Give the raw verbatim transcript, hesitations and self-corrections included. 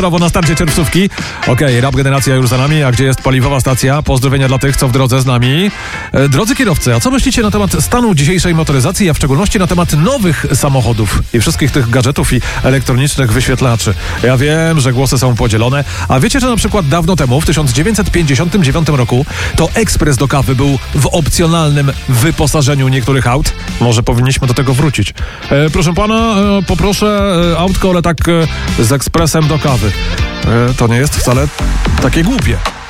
prawo na starcie czerwcówki. Okej, okay, rap generacja już za nami, a gdzie jest paliwowa stacja? Pozdrowienia dla tych, co w drodze z nami. E, drodzy kierowcy, a co myślicie na temat stanu dzisiejszej motoryzacji, a w szczególności na temat nowych samochodów i wszystkich tych gadżetów i elektronicznych wyświetlaczy? Ja wiem, że głosy są podzielone, a wiecie, że na przykład dawno temu, w tysiąc dziewięćset pięćdziesiątym dziewiątym roku, to ekspres do kawy był w opcjonalnym wyposażeniu niektórych aut? Może powinniśmy do tego wrócić. E, proszę pana, e, poproszę e, autko, ale tak e, z ekspresem do kawy. E, to nie jest wcale takie głupie.